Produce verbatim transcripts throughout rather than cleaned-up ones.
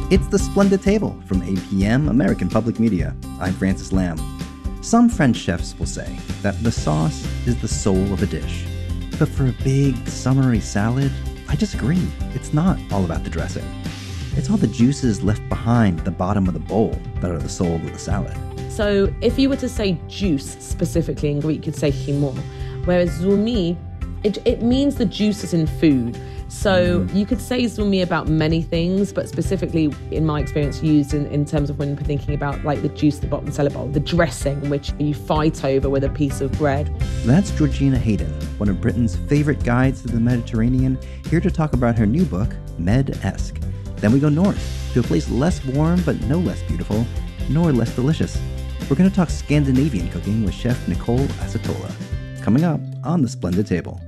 It's The Splendid Table from A P M, American Public Media. I'm Francis Lamb. Some French chefs will say that the sauce is the soul of a dish. But for a big, summery salad, I disagree. It's not all about the dressing. It's all the juices left behind at the bottom of the bowl that are the soul of the salad. So if you were to say juice specifically in Greek, you'd say chymon, whereas zoumi, it, it means the juices in food. So mm. you could say zoumi about many things, but specifically, in my experience, used in, in terms of when we're thinking about like the juice at the bottom salad bowl, the dressing, which you fight over with a piece of bread. That's Georgina Hayden, one of Britain's favorite guides to the Mediterranean, here to talk about her new book, Med-esque. Then we go north, to a place less warm but no less beautiful, nor less delicious. We're going to talk Scandinavian cooking with chef Nicole Asatola, coming up on The Splendid Table.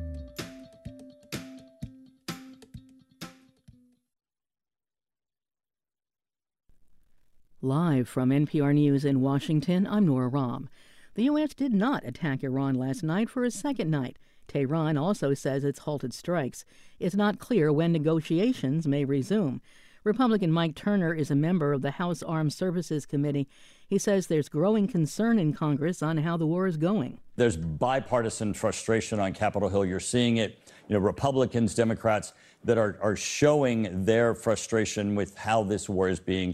Live from N P R News in Washington, I'm Nora Rahm. The U S did not attack Iran last night for a second night. Tehran also says it's halted strikes. It's not clear when negotiations may resume. Republican Mike Turner is a member of the House Armed Services Committee. He says there's growing concern in Congress on how the war is going. There's bipartisan frustration on Capitol Hill. You're seeing it, you know, Republicans, Democrats that are, are showing their frustration with how this war is being